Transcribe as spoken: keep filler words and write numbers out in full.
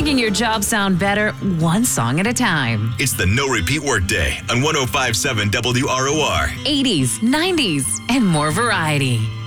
making your job sound better one song at a time. It's the No Repeat Workday on one oh five point seven W R O R. eighties, nineties, and more variety.